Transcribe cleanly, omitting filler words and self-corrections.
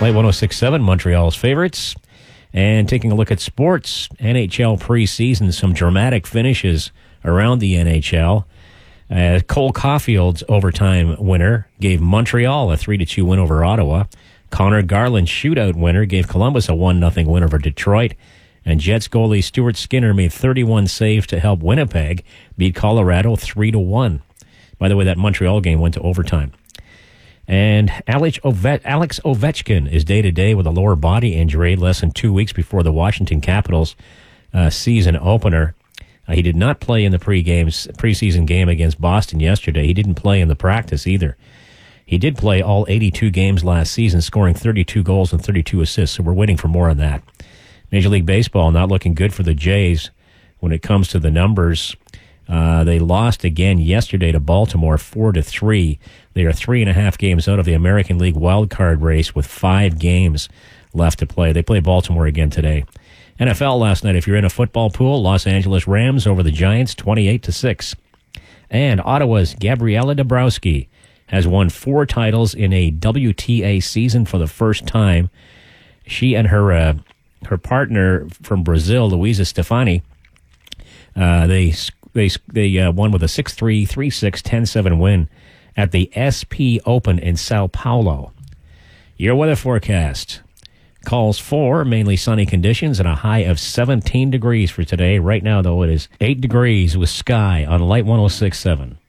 Light 106.7, Montreal's favorites. And taking a look at sports, NHL preseason, some dramatic finishes around the NHL. Cole Caulfield's overtime winner gave Montreal a 3-2 win over Ottawa. Connor Garland's shootout winner gave Columbus a 1-0 win over Detroit. And Jets goalie Stuart Skinner made 31 saves to help Winnipeg beat Colorado 3-1. By the way, that Montreal game went to overtime. And Alex Ovechkin is day-to-day with a lower body injury less than 2 weeks before the Washington Capitals season opener. He did not play in the preseason game against Boston yesterday. He didn't play in the practice either. He did play all 82 games last season, scoring 32 goals and 32 assists, so we're waiting for more on that. Major League Baseball not looking good for the Jays when it comes to the numbers. They lost again yesterday to Baltimore 4-3. They are 3.5 games out of the American League wild card race with 5 games left to play. They play Baltimore again today. NFL last night, if you're in a football pool, Los Angeles Rams over the Giants 28-6. And Ottawa's Gabriela Dabrowski has won 4 titles in a WTA season for the first time. She and her partner from Brazil, Luisa Stefani, they won with a 6-3, 3-6, 10-7 win at the SP Open in Sao Paulo. Your weather forecast calls for mainly sunny conditions and a high of 17 degrees for today. Right now, though, it is 8 degrees with sky on Light 106.7.